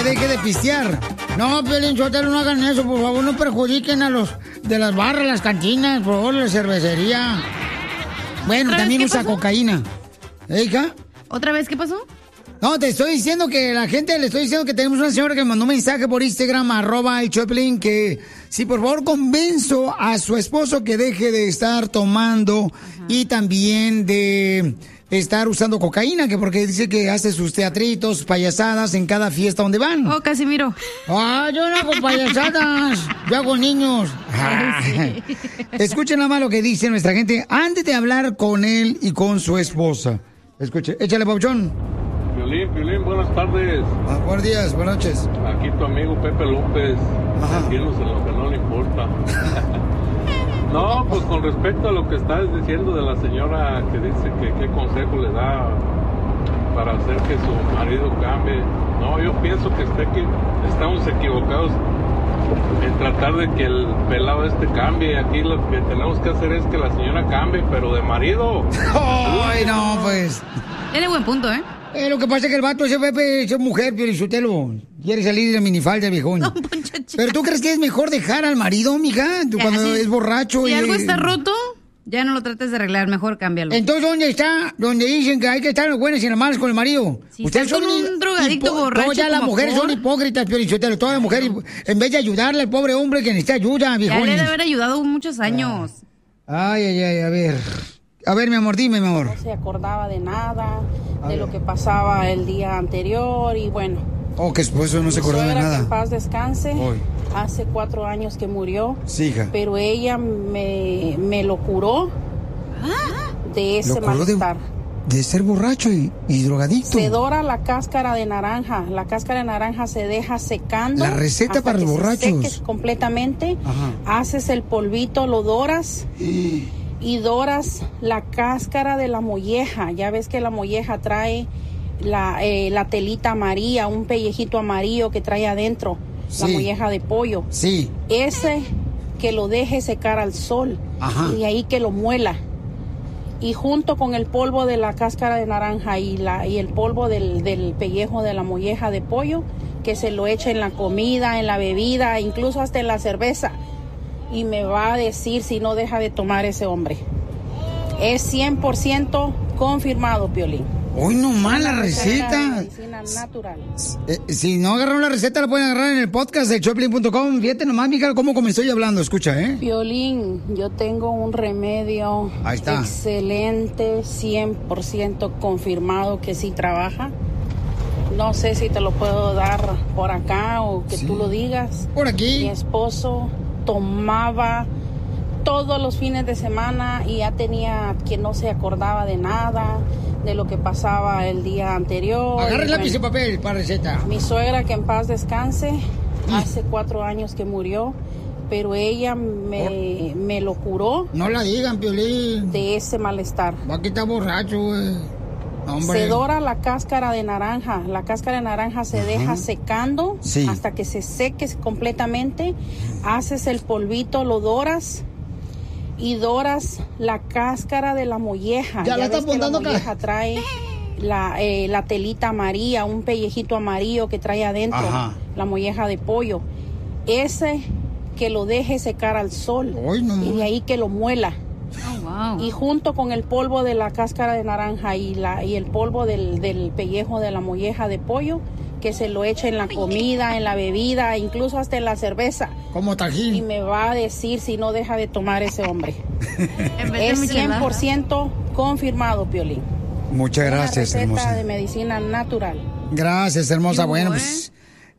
deje de pistear. No, Piolín Sotelo, no hagan eso, por favor, no perjudiquen a los de las barras, las cantinas, por favor, la cervecería. Bueno, también usa cocaína. ¿Hija? ¿Otra vez qué pasó? No, te estoy diciendo que le estoy diciendo que tenemos una señora que me mandó un mensaje por Instagram, @el que si por favor convenzo a su esposo que deje de estar tomando y también de estar usando cocaína, que porque dice que hace sus teatritos, payasadas en cada fiesta donde van. Oh, Casimiro. Ah, yo no hago payasadas, yo hago niños. Sí. Escuchen nada más lo que dice nuestra gente antes de hablar con él y con su esposa. Escuche, échale, Pauchón. Piolín, buenas tardes. Buenos días, buenas noches. Aquí tu amigo Pepe López. Tranquilos en lo que no le importa. No, pues con respecto a lo que estás diciendo de la señora que dice que qué consejo le da para hacer que su marido cambie. No, yo pienso que estamos equivocados en tratar de que el pelado cambie. Aquí lo que tenemos que hacer es que la señora cambie, pero de marido. Ay, no, pues. Tiene buen punto, ¿eh? Lo que pasa es que el vato ese Pepe es mujer, Piolinsotelo. Quiere salir de minifalda, viejón. No, ¿Pero tú crees que es mejor dejar al marido, mija? Cuando es borracho. Si algo está roto, ya no lo trates de arreglar, mejor cámbialo. Entonces, ¿dónde está? Donde dicen que hay que estar los buenos y los malos con el marido. Si ustedes son un drogadicto borracho. Todas las mujeres son hipócritas, Piolinsotelo. Todas las mujeres, en vez de ayudarle al pobre hombre que necesita ayuda, viejón. Ya le debe haber ayudado muchos años. Ay, a ver. A ver, mi amor, dime, mi amor. No se acordaba de nada, de lo que pasaba el día anterior y bueno. Oh, que esposo no se acordaba de nada. Que en paz descanse. Hoy. Hace 4 años que murió. Sí, hija. Pero ella me lo curó de ese malestar. De ser borracho y drogadicto. Se dora la cáscara de naranja. La cáscara de naranja se deja secando. La receta para los borrachos. Se seque completamente. Ajá. Haces el polvito, lo doras. Y doras la cáscara de la molleja. Ya ves que la molleja trae la telita amarilla, un pellejito amarillo que trae adentro, la molleja de pollo. Sí. Ese que lo deje secar al sol. Ajá. Y ahí que lo muela. Y junto con el polvo de la cáscara de naranja y el polvo del pellejo de la molleja de pollo, que se lo eche en la comida, en la bebida, incluso hasta en la cerveza. Y me va a decir si no deja de tomar ese hombre. Es 100% confirmado, Piolín. Hoy nomás la receta. Medicina natural. Si no agarraron la receta, la pueden agarrar en el podcast de Choplin.com. Fíjate nomás, mija, cómo comenzó yo hablando. Escucha, Piolín, yo tengo un remedio excelente, 100% confirmado que sí trabaja. No sé si te lo puedo dar por acá o que tú lo digas. Por aquí. Mi esposo tomaba todos los fines de semana y ya tenía que no se acordaba de nada, de lo que pasaba el día anterior. Agarra el lápiz y papel para receta. Mi suegra, que en paz descanse, hace 4 años que murió, pero ella me lo curó. No la digan, Piolín. De ese malestar. Aquí está borracho, güey. Hombre. Se dora la cáscara de naranja. La cáscara de naranja se deja secando hasta que se seque completamente. Haces el polvito, lo doras y doras la cáscara de la molleja. Ya la está apuntando acá. La molleja trae la telita amarilla, un pellejito amarillo que trae adentro, la molleja de pollo. Ese que lo deje secar al sol. Y de ahí que lo muela. Oh, wow. Y junto con el polvo de la cáscara de naranja y el polvo del pellejo de la molleja de pollo, que se lo eche en la comida, en la bebida, incluso hasta en la cerveza. Como tajín. Y me va a decir si no deja de tomar ese hombre. Es 100% confirmado, Piolín. Muchas gracias, una receta hermosa. de medicina natural. Gracias, hermosa. Bueno, pues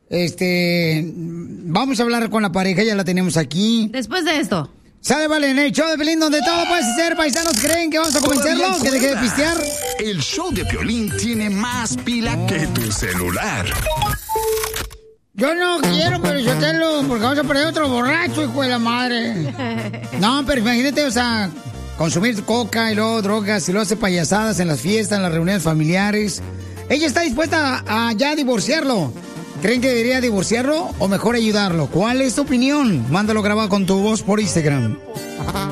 vamos a hablar con la pareja, ya la tenemos aquí. Después de esto. Sale, vale, en el show de Piolín, donde todo puede ser, paisanos, ¿creen que vamos a convencerlo? ¿Que deje de pistear? El show de Piolín tiene más pila que tu celular. Yo no quiero, pero yo porque vamos a poner otro borracho, hijo de la madre. No, pero imagínate, o sea, consumir coca y luego drogas y luego hacer payasadas en las fiestas, en las reuniones familiares. Ella está dispuesta a ya divorciarlo. ¿Creen que debería divorciarlo o mejor ayudarlo? ¿Cuál es tu opinión? Mándalo grabado con tu voz por Instagram.